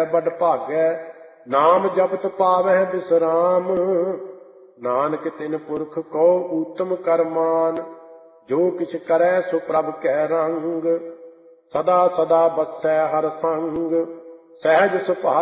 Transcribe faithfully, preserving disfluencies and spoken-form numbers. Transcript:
बड़ भागै, नाम जपत पावै विश्राम। नानक तिन पुरख को उत्तम करमान, जो किछ करै सो प्रभ कै रंग। सदा सदा बसै हर संग, सहज सुभाषि